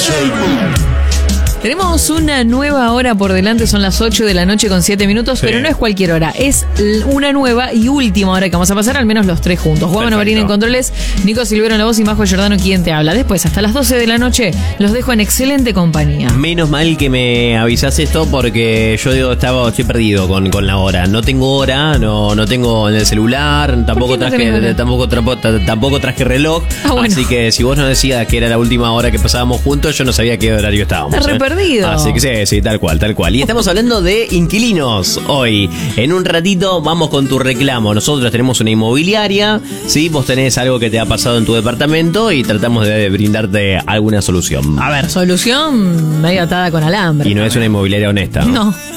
Tenemos una nueva hora por delante, son las 8 de la noche con 7 minutos, Sí. pero no es cualquier hora, es una nueva y última hora que vamos a pasar, al menos los tres juntos. Juan Marín en controles, Nico Silvero en la voz y Majo Giordano quien te habla. Después, hasta las 12 de la noche, los dejo en excelente compañía. Menos mal que me avisas esto porque yo digo, estoy perdido con la hora. No tengo hora, no tengo en el celular, tampoco ¿Por qué no tenés hora? tampoco traje reloj. Bueno. Así que si vos no decías que era la última hora que pasábamos juntos, yo no sabía qué horario estábamos. Estás re perdido. Así que sí, tal cual. Y estamos hablando de inquilinos hoy. En un ratito vamos con tu reclamo. Nosotros tenemos una inmobiliaria, ¿sí? Vos tenés algo que te ha pasado en tu departamento y tratamos de brindarte alguna solución. A ver, solución medio atada con alambre. Y no es una inmobiliaria honesta, ¿no? No.